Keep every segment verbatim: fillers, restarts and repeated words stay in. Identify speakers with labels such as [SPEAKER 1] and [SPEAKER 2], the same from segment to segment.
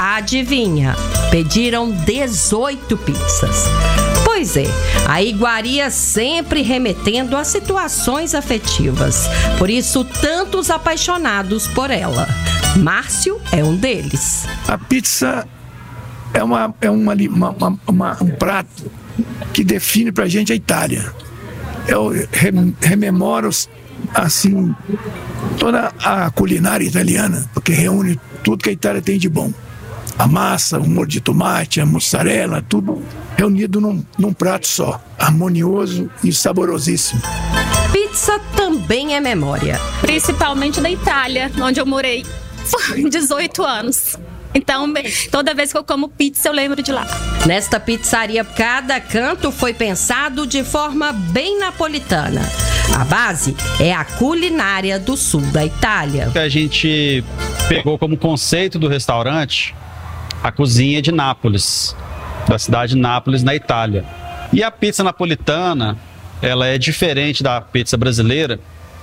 [SPEAKER 1] adivinha? Pediram dezoito pizzas. Pois é, a iguaria sempre remetendo a situações afetivas. Por isso, tantos apaixonados por ela. Márcio é um deles.
[SPEAKER 2] A pizza é, uma, é uma, uma, uma, um prato que define pra gente a Itália. Eu rememoro, assim, toda a culinária italiana, porque reúne tudo que a Itália tem de bom. A massa, o molho de tomate, a mussarela, tudo reunido num, num prato só, harmonioso e saborosíssimo.
[SPEAKER 1] Pizza também é memória.
[SPEAKER 3] Principalmente da Itália, onde eu morei por dezoito anos. Então, toda vez que eu como pizza, eu lembro de lá.
[SPEAKER 1] Nesta pizzaria, cada canto foi pensado de forma bem napolitana. A base é a culinária do sul da Itália.
[SPEAKER 4] A gente pegou como conceito do restaurante a cozinha de Nápoles, da cidade de Nápoles, na Itália. E a pizza napolitana, ela é diferente da pizza brasileira,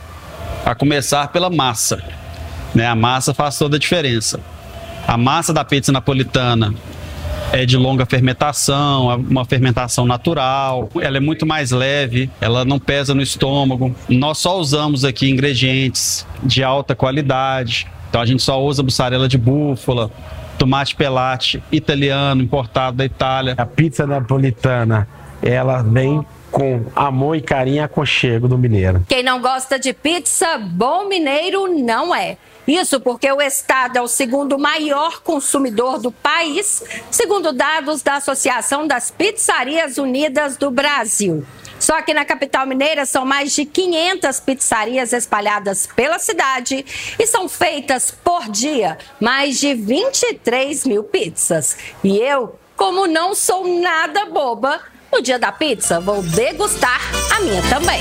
[SPEAKER 4] a começar pela massa, né? A massa faz toda a diferença. A massa da pizza napolitana é de longa fermentação, uma fermentação natural, ela é muito mais leve, ela não pesa no estômago. Nós só usamos aqui ingredientes de alta qualidade, então a gente só usa mussarela de búfala, tomate pelate italiano, importado da Itália.
[SPEAKER 5] A pizza napolitana, ela vem com amor e carinho e aconchego do mineiro.
[SPEAKER 1] Quem não gosta de pizza, bom mineiro não é. Isso porque o estado é o segundo maior consumidor do país, segundo dados da Associação das Pizzarias Unidas do Brasil. Só que na capital mineira são mais de quinhentas pizzarias espalhadas pela cidade e são feitas por dia mais de vinte e três mil pizzas. E eu, como não sou nada boba, no dia da pizza vou degustar a minha também.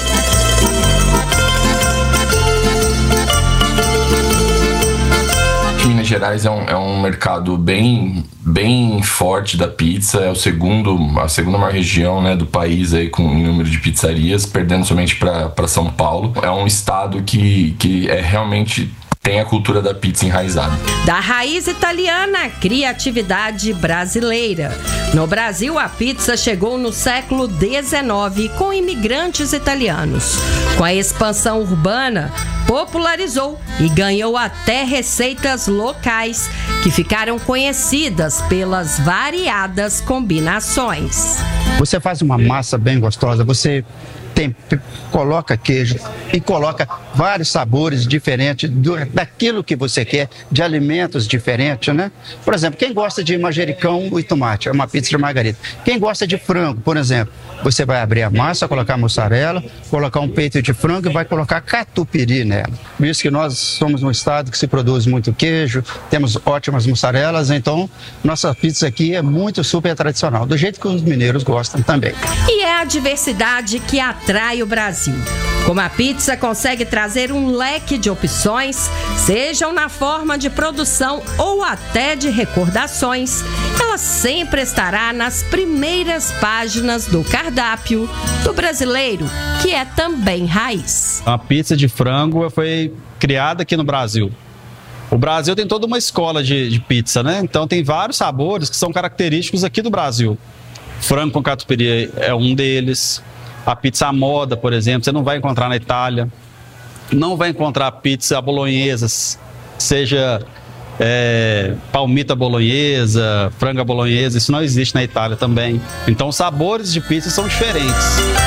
[SPEAKER 6] Minas Gerais é um, é um mercado bem, bem forte da pizza, é o segundo, a segunda maior região, né, do país aí, com o número de pizzarias, perdendo somente para São Paulo. É um estado que, que é realmente tem a cultura da pizza enraizada.
[SPEAKER 1] Da raiz italiana à criatividade brasileira. No Brasil, a pizza chegou no século dezenove com imigrantes italianos. Com a expansão urbana, popularizou e ganhou até receitas locais que ficaram conhecidas pelas variadas combinações.
[SPEAKER 7] Você faz uma massa bem gostosa, você tem, coloca queijo e coloca vários sabores diferentes do, daquilo que você quer, de alimentos diferentes, né? Por exemplo, quem gosta de manjericão e tomate, é uma pizza de margarita. Quem gosta de frango, por exemplo, você vai abrir a massa, colocar mussarela, colocar um peito de frango e vai colocar catupiry nela. Visto que nós somos um estado que se produz muito queijo, temos ótimas mussarelas, então nossa pizza aqui é muito super tradicional, do jeito que os mineiros gostam também.
[SPEAKER 1] E é a diversidade que atrai o Brasil. Como a pizza consegue trazer um leque de opções, sejam na forma de produção ou até de recordações, ela sempre estará nas primeiras páginas do cardápio do brasileiro, que é também raiz.
[SPEAKER 4] A pizza de frango foi criada aqui no Brasil. O Brasil tem toda uma escola de, de pizza, né? Então tem vários sabores que são característicos aqui do Brasil. Frango com catupiry é um deles. A pizza à moda, por exemplo, você não vai encontrar na Itália. Não vai encontrar pizza bolonhesa, seja é, palmita bolonhesa, franga bolonhesa, isso não existe na Itália também. Então os sabores de pizza são diferentes.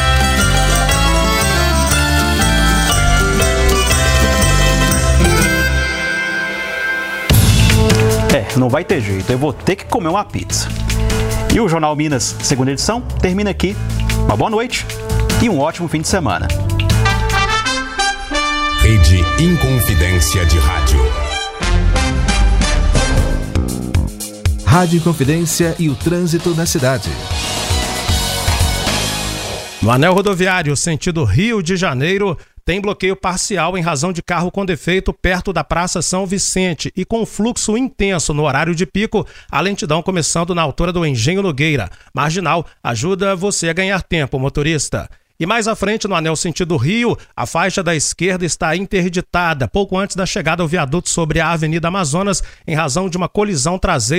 [SPEAKER 8] É, não vai ter jeito, eu vou ter que comer uma pizza. E o Jornal Minas, segunda edição, termina aqui. Uma boa noite e um ótimo fim de semana.
[SPEAKER 9] Rede Inconfidência de Rádio.
[SPEAKER 10] Rádio Inconfidência e o trânsito na cidade.
[SPEAKER 11] No anel rodoviário, sentido Rio de Janeiro, tem bloqueio parcial em razão de carro com defeito perto da Praça São Vicente e com fluxo intenso no horário de pico, a lentidão começando na altura do Engenho Nogueira. Marginal ajuda você a ganhar tempo, motorista. E mais à frente, no anel sentido Rio, a faixa da esquerda está interditada pouco antes da chegada ao viaduto sobre a Avenida Amazonas em razão de uma colisão traseira